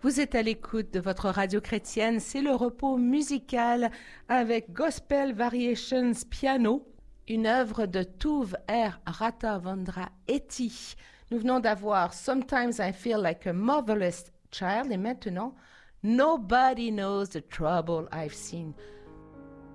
Vous êtes à l'écoute de votre radio chrétienne, c'est le repos musical avec Gospel Variations Piano, une œuvre de Tuve R. Rathavendra Eti. Nous venons d'avoir Sometimes I Feel Like a Motherless Child et maintenant Nobody Knows the Trouble I've Seen.